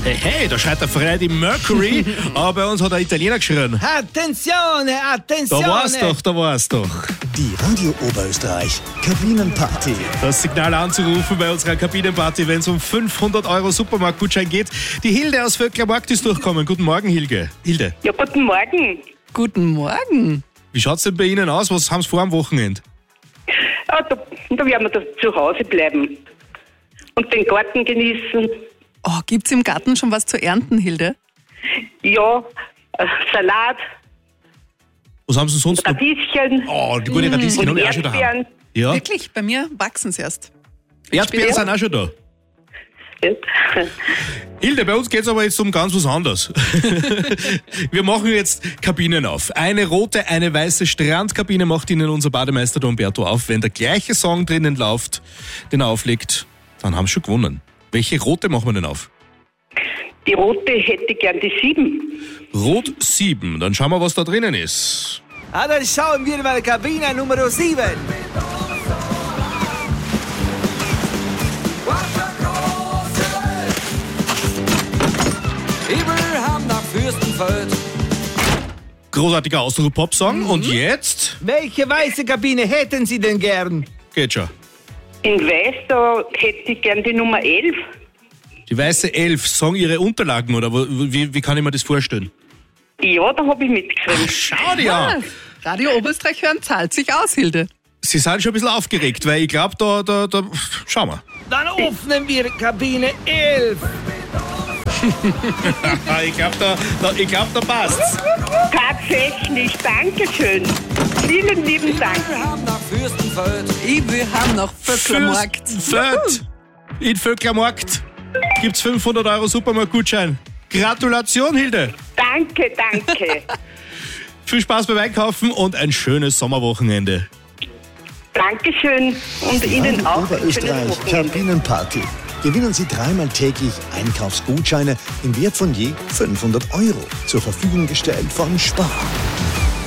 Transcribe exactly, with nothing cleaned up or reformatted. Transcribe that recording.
Hey, hey, da schreit der Freddie Mercury, aber bei uns hat ein Italiener geschrien. Attenzione, attenzione! Da war's doch, da war's doch. Die Radio Oberösterreich Kabinenparty. Das Signal anzurufen bei unserer Kabinenparty, wenn es um fünfhundert Euro Supermarktgutschein geht. Die Hilde aus Vöcklermarkt ist durchgekommen. Guten Morgen, Hilge. Hilde. Ja, guten Morgen. Guten Morgen. Wie schaut's denn bei Ihnen aus? Was haben Sie vor am Wochenende? Ja, da, da werden wir da zu Hause bleiben und den Garten genießen. Oh, gibt's im Garten schon was zu ernten, Hilde? Ja, äh, Salat, Was haben Sie sonst noch? Radieschen Oh, die gute Radieschen und habe ich auch schon daheim. Erdbeeren. Ja, Wirklich, bei mir wachsen's erst. Erdbeeren Ja. sind auch schon da. Hilde, bei uns geht's aber jetzt um ganz was anderes. Wir machen jetzt Kabinen auf. Eine rote, eine weiße Strandkabine macht Ihnen unser Bademeister der Umberto auf. Wenn der gleiche Song drinnen läuft, den er auflegt, dann haben Sie schon gewonnen. Welche rote machen wir denn auf? Die rote hätte ich gern, die sieben. Rot sieben. Dann schauen wir, was da drinnen ist. Ah, dann schauen wir mal Kabine Nummer sieben. Ibrahim nach Fürstenfeld. Großartiger Ausdruck-Pop-Song. Und jetzt Welche weiße Kabine hätten Sie denn gern? geht schon. In weiß, da hätte ich gern die Nummer elf. Die weiße Elf, sagen Ihre Unterlagen, oder wo- wie, wie kann ich mir das vorstellen? Ja, da habe ich mitgeschrieben. Schau dir an. Radio Oberösterreich hören zahlt sich aus, Hilde. Sie sind schon ein bisschen aufgeregt, weil ich glaube, da, da, da, schauen wir. Dann öffnen wir Kabine elf. Ich glaube, da, da, ich glaub, da passt's. Tatsächlich, Dankeschön. Vielen lieben Dank. Ibrahim nach Fürstenfeld. Ich will haben noch Vöcklermarkt. Fürth. In Vöcklermarkt gibt's fünfhundert Euro Supermarktgutschein. Gratulation, Hilde. Danke, danke. Viel Spaß beim Einkaufen und ein schönes Sommerwochenende. Dankeschön und Ihnen Radio auch ein schönes Oberösterreich Wochenende. Kabinenparty. Gewinnen Sie dreimal täglich Einkaufsgutscheine im Wert von je fünfhundert Euro. Zur Verfügung gestellt von Spar.